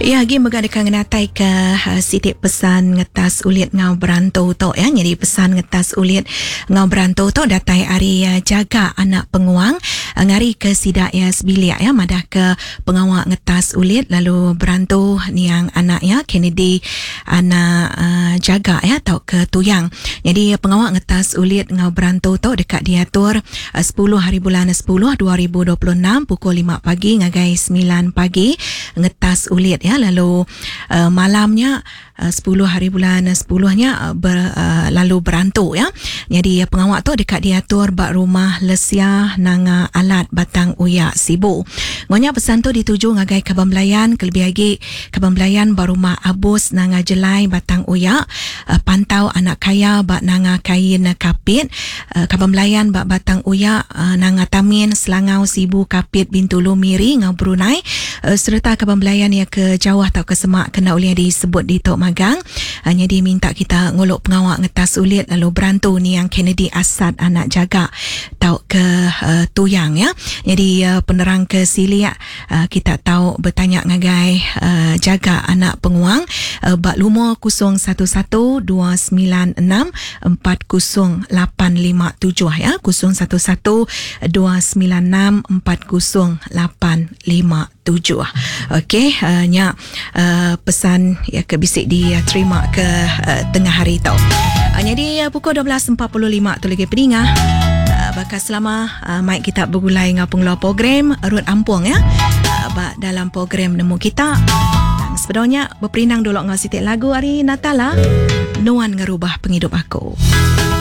Ya, lagi megadakan ngenatai ke sitik pesan ngetas ulit ngau berantau tu ya. Jadi pesan ngetas ulit ngau berantau tu datai hari jaga anak penguang ngari ke sidak ya sebilik ya madah ke pengawak ngetas ulit lalu berantau niang anak ya Kennedy anak jaga ya tau ke tuyang. Jadi pengawak ngetas ulit ngau berantau tu dekat diatur 10 hari bulan 10 2026 pukul 5 pagi ngagai 9 pagi ngetas ulit ya. Lalu malamnya 10 hari bulan 10-nya lalu berantau ya. Jadi pengawak tu dekat diatur bak rumah lesia nang alat batang uyak sibu. Ngonya pesan tu dituju ngagai Kaban Belayan, kelebih lagi Kaban Belayan barumah abus nang jelai batang uyak, pantau anak kaya bak nang kain kapit, Kaban Belayan bak batang uyak nang tamin Selangau sibu kapit Bintulu Miri ngau Brunei, serta Kaban Belayan ya ke Jawah atau ke Semak kena uliah disebut di Tok Magang. Jadi minta kita ngolok pengawak ngetas ulit lalu berantau ni yang Kennedy Asad anak jaga tau ke tuyang ya. Jadi penerang ke Silia kita tahu bertanya ngagai jaga anak penguang bak lumur 011-296-4087 ya, 011-296-4087. Okey, nya pesan ya ke bisik diterima ke tengah hari tau. Jadi pukul 12.45 tu lagi peningah. Bakal selama mic kita bergulai ngapung luar program Rut Ampung ya. Dalam program nemu kita. Dan sebenarnya berperinang dulu ngau sitik lagu hari Natal lah. Nuan ngerubah penghidup aku.